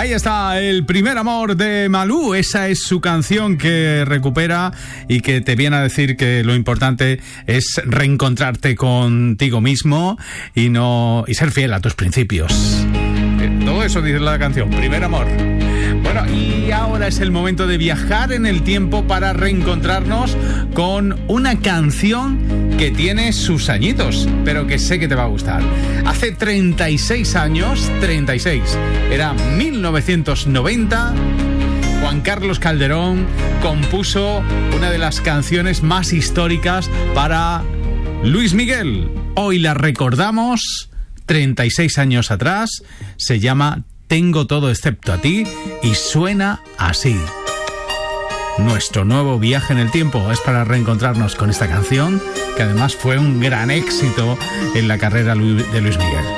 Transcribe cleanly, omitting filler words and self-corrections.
Ahí está, El primer amor de Malú. Esa es su canción que recupera y que te viene a decir que lo importante es reencontrarte contigo mismo y ser fiel a tus principios. Todo eso dice la canción, Primer amor. Bueno, y ahora es el momento de viajar en el tiempo para reencontrarnos con una canción que tiene sus añitos, pero que sé que te va a gustar. Hace 36 años, 36, era 1990, Juan Carlos Calderón compuso una de las canciones más históricas para Luis Miguel. Hoy la recordamos 36 años atrás, se llama Tengo todo excepto a ti y suena así. Nuestro nuevo viaje en el tiempo es para reencontrarnos con esta canción, que además fue un gran éxito en la carrera de Luis Miguel.